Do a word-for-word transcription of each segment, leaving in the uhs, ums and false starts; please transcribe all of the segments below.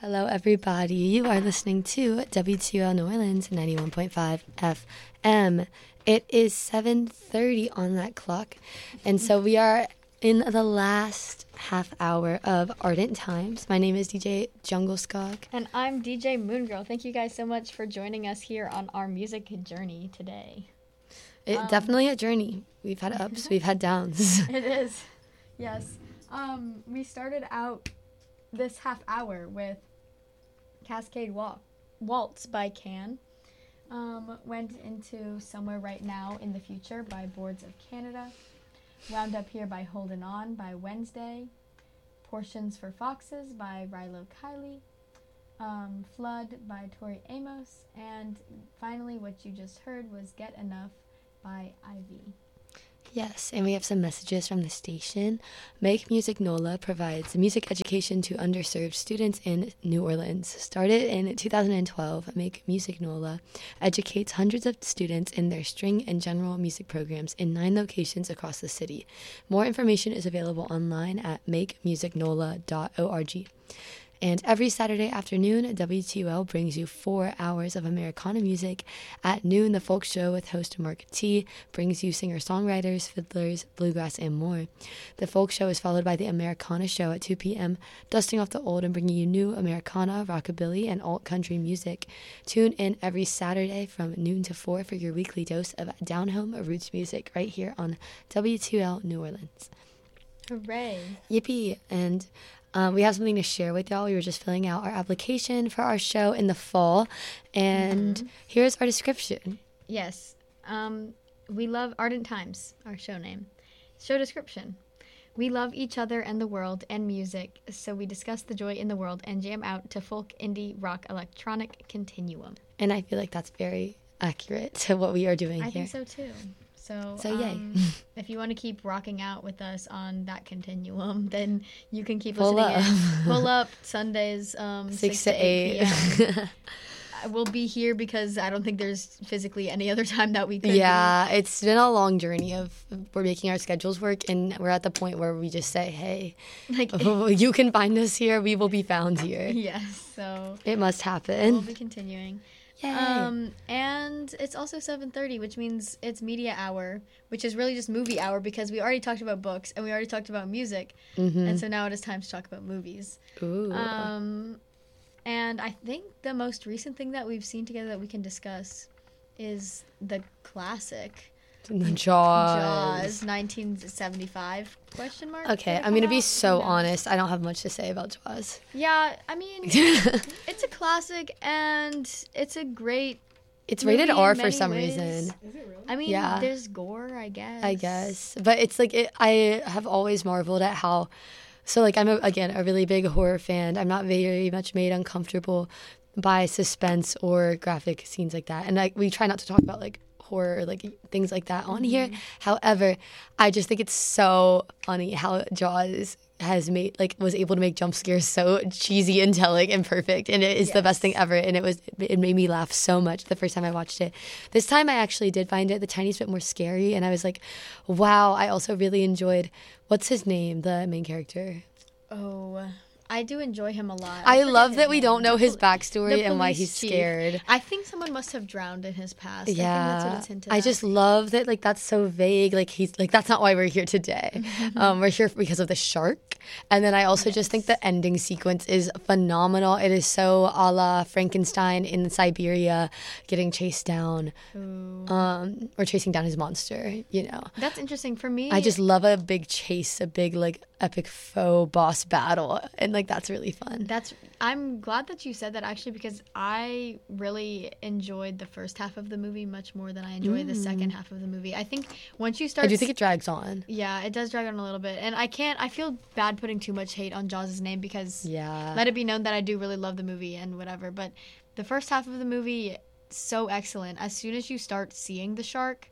Hello, everybody. You are listening to W two L New Orleans ninety-one point five F M. It is seven thirty on that clock, and so we are in the last half hour of Ardent Times. My name is D J Jungle Skog. And I'm D J Moongirl. Thank you guys so much for joining us here on our music journey today. It Um, definitely a journey. We've had ups, we've had downs. It is, yes. Um, we started out this half hour with Cascade Walk, Waltz by Can. Um, went into Somewhere Right Now in the Future by Boards of Canada. Wound Up Here by Holdin' On by Wednesday. Portions for Foxes by Rilo Kiley. Um, Flood by Tori Amos. And finally, what you just heard was Get Enough by Ivy. Yes, and we have some messages from the station. Make Music NOLA provides music education to underserved students in New Orleans. Started in two thousand twelve, Make Music NOLA educates hundreds of students in their string and general music programs in nine locations across the city. More information is available online at make music nola dot org. And every Saturday afternoon, W T U L brings you four hours of Americana music. At noon, the Folk Show with host Mark T brings you singer-songwriters, fiddlers, bluegrass, and more. The Folk Show is followed by the Americana Show at two p.m., dusting off the old and bringing you new Americana, rockabilly, and alt-country music. Tune in every Saturday from noon to four for your weekly dose of down-home roots music right here on W T U L New Orleans. Hooray. Yippee! And Um, we have something to share with y'all. We were just filling out our application for our show in the fall, and mm-hmm. here's our description. Yes. Um, we love Ardent Times, our show name. Show description. We love each other and the world and music, so we discuss the joy in the world and jam out to folk, indie, rock, electronic continuum. And I feel like that's very accurate to what we are doing I here. I think so, too. So, so yay. Um, if you want to keep rocking out with us on that continuum, then you can keep Pull listening up. in. Pull up Sundays, um, six, six to to eight, eight. p m We'll be here because I don't think there's physically any other time that we could Yeah, be. It's been a long journey of we're making our schedules work, and we're at the point where we just say, hey, like you can find us here, we will be found here. Yes, so it must happen. We'll be continuing. Yay. Um, and it's also seven thirty, which means it's media hour, which is really just movie hour because we already talked about books and we already talked about music. Mm-hmm. And so now it is time to talk about movies. Ooh. Um, and I think the most recent thing that we've seen together that we can discuss is the classic Jaws. Jaws, nineteen seventy-five, question mark? Okay, I'm going to be so honest. I don't have much to say about Jaws. Yeah, I mean, it's a classic, and it's a great It's movie rated R in for many some ways. reason. Is it really? I mean, Yeah. there's gore, I guess. I guess. But it's like, it, I have always marveled at how, so like I'm, a, again, a really big horror fan. I'm not very much made uncomfortable by suspense or graphic scenes like that. And like we try not to talk about like horror, like things like that on mm-hmm. here. However, I just think it's so funny how Jaws has made like was able to make jump scares so cheesy and telling and perfect, and it is yes. the best thing ever. And it was it made me laugh so much the first time I watched it. This time I actually did find it the tiniest bit more scary, and I was like, wow. I also really enjoyed, what's his name, the main character? Oh, I do enjoy him a lot. I, I love that name. we don't know his backstory and why he's chief. scared. I think someone must have drowned in his past. Yeah, I think that's what it's hinted I at. just love that. Like that's so vague. Like he's like that's not why we're here today. um, we're here because of the shark. And then I also yes. just think the ending sequence is phenomenal. It is so a la Frankenstein in Siberia, getting chased down, Ooh. um, or chasing down his monster. You know, that's interesting for me. I just love a big chase, a big like epic foe boss battle, and like that's really fun. That's I'm glad that you said that actually because I really enjoyed the first half of the movie much more than I enjoy mm. the second half of the movie. I think once you start I do think it drags on. Yeah, it does drag on a little bit. And I can't I feel bad putting too much hate on Jaws' name because yeah. let it be known that I do really love the movie and whatever, but the first half of the movie so excellent. As soon as you start seeing the shark,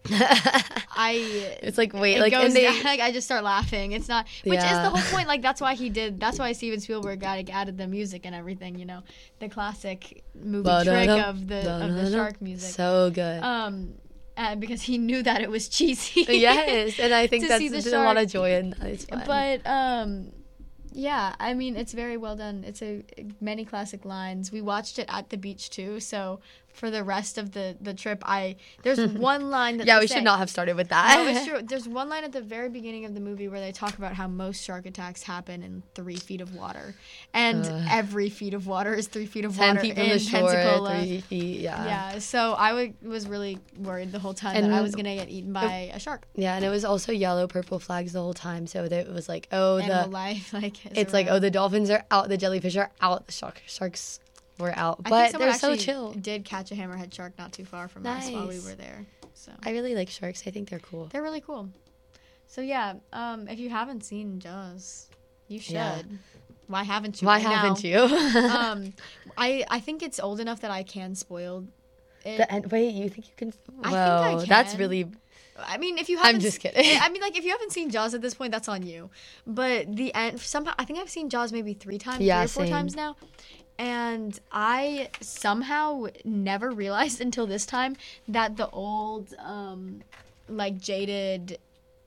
I it's like wait, it like goes and they, down, like I just start laughing. It's not, which yeah. is the whole point. Like that's why he did. That's why Steven Spielberg got added the music and everything. You know, the classic movie trick of the of the shark music. So good. Um, and because he knew that it was cheesy. Yes, and I think that's there's a lot of joy in that. It's fun. But um. Yeah, I mean, it's very well done. It's a many classic lines. We watched it at the beach too, so for the rest of the, the trip, I there's one line that yeah, they we say, should not have started with that. No, it's true. There's one line at the very beginning of the movie where they talk about how most shark attacks happen in three feet of water, and uh, every feet of water is three feet of ten water feet from in the shore, Pensacola. three feet, yeah. Yeah, so I w- was really worried the whole time And that I was gonna get eaten by a shark. Yeah, and it was also yellow, purple flags the whole time, so that it was like, oh, Animal the life, like is it's like, around. oh, the dolphins are out, the jellyfish are out, the shark sharks were out, I think but someone they're so actually chill. Did catch a hammerhead shark not too far from us while we Nice. were there. So I really like sharks. I think they're cool. they're really cool. So yeah, um, if you haven't seen Jaws, you should. Yeah. Why haven't you? Why right haven't now? you? um, I I think it's old enough that I can spoil it. The end, wait, you think you can? I Whoa, think I that's can. really. I mean, if you haven't, I'm just kidding. I mean, like if you haven't seen Jaws at this point, that's on you. But the end, somehow, I think I've seen Jaws maybe three times, Yeah, three or four same. times now, and I somehow never realized until this time that the old, um, like jaded,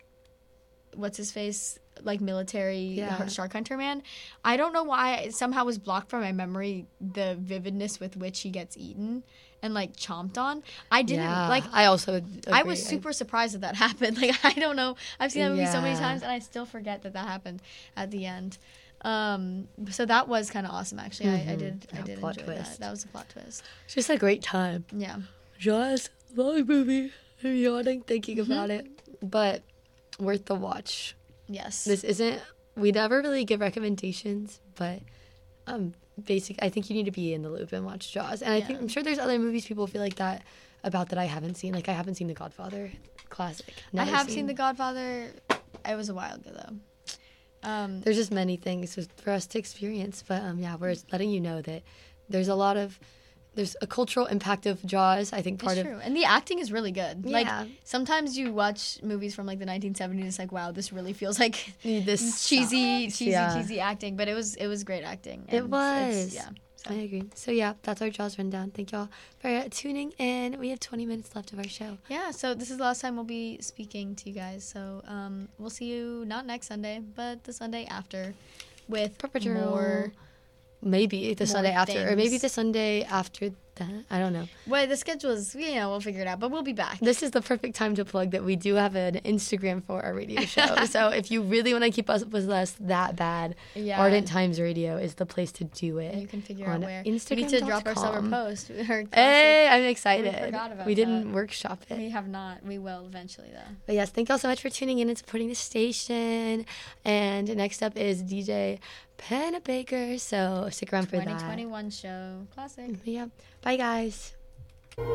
what's his face, like military Yeah. shark hunter man. I don't know why it somehow was blocked from my memory the vividness with which he gets eaten and like chomped on. I didn't Yeah, like. I also. I agree. was super surprised that that happened. Like, I don't know. I've seen that movie so many Yeah. times, and I still forget that that happened at the end. Um, so that was kind of awesome, actually. I, I Mhm. did. I Yeah, did plot enjoy that. twist. That was a plot twist. It's just a great time. Yeah. Jaws, long movie. I'm yawning thinking Mm-hmm. about it, but worth the watch. Yes. This isn't. We never really give recommendations, but um, basic. I think you need to be in the loop and watch Jaws. And I think Yeah. I'm sure there's other movies people feel like that about that I haven't seen. Like I haven't seen The Godfather, classic. I Never have seen. The Godfather. It was a while ago though. Um, There's just many things for us to experience, but um, yeah, we're letting you know that there's a lot of. There's a cultural impact of Jaws. I think part it's of. true, and the acting is really good. Yeah. Like sometimes you watch movies from like the nineteen seventies, it's like wow, this really feels like This cheesy, sucks. cheesy, Yeah. cheesy acting. But it was it was great acting. It and it's- was. Yeah. So. I agree. So yeah, that's our Jaws rundown. Thank y'all for tuning in. We have twenty minutes left of our show. Yeah, so this is the last time we'll be speaking to you guys. So um, we'll see you not next Sunday, but the Sunday after with Paw Patrol. more. Maybe the More Sunday after, or maybe things. the Sunday after that. I don't know. Well, the schedule is, you know, we'll figure it out, but we'll be back. This is the perfect time to plug that we do have an Instagram for our radio show. So if you really want to keep us with us that bad, Yeah. Ardent Times Radio is the place to do it. You can figure on out where. Instagram We need to drop our summer dot com. post. Our classic- Hey, I'm excited. We forgot about We didn't that. workshop it. We have not. We will eventually, though. But yes, thank y'all so much for tuning in and supporting the station. And next up is D J Penna Baker. So stick around for twenty that. twenty-one show. Classic. Yeah. Bye, guys.